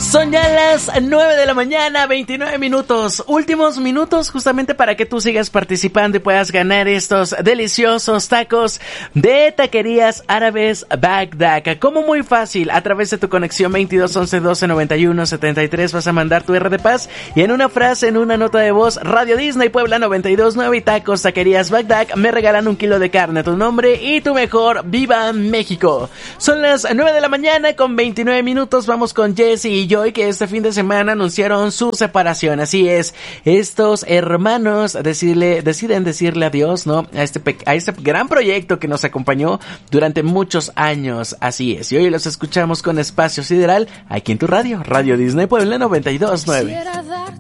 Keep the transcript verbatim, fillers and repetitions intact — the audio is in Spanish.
Son ya las nueve de la mañana, veintinueve minutos. Últimos minutos justamente para que tú sigas participando y puedas ganar estos deliciosos tacos de Taquerías Árabes Bagdad. Como muy fácil, a través de tu conexión veintidós once doce noventa y uno setenta y tres vas a mandar tu R de paz y en una frase, en una nota de voz, Radio Disney Puebla noventa y dos punto nueve y Tacos Taquerías Bagdad me regalan un kilo de carne a tu nombre y tu mejor ¡Viva México! Son las nueve de la mañana con veintinueve minutos. Vamos con Jesse y Joy, que este fin de semana anunciaron su separación. Así es, estos hermanos decirle, deciden decirle adiós, ¿no? A este, pe- a este gran proyecto que nos acompañó durante muchos años. Así es, y hoy los escuchamos con Espacio Sideral aquí en tu radio, Radio Disney Puebla noventa y dos punto nueve.